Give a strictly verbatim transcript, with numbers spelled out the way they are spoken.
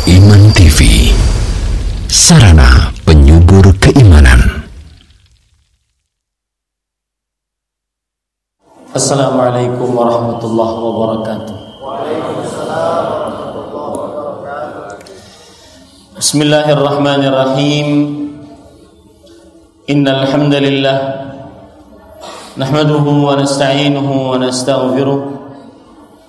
Al-Iman T V, sarana penyubur keimanan. Assalamualaikum warahmatullahi wabarakatuh. Bismillahirrahmanirrahim. Innal hamdalillah nahmaduhu wa nasta'inuhu wa nastaghfiruh